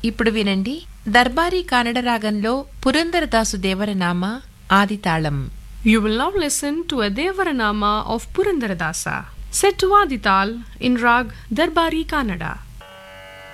ఇప్పుడు వినండి దర్బారీ కన్నడ రాగంలో Purandaradasu దేవరనామ ఆదితాళం. You will now listen to a Devaranama of Purandaradasa, set to Adital in Rag Darbari Kannada.